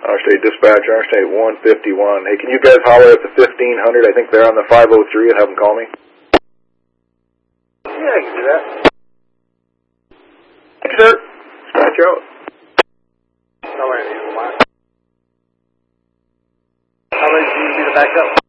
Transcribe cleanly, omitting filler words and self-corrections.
Interstate Dispatcher, Interstate 151. Hey, can you guys holler at the 1500? I think they're on the 503 and have them call me. Yeah, I can do that. Thank you, sir. Dispatch out. How many do you need me to back up?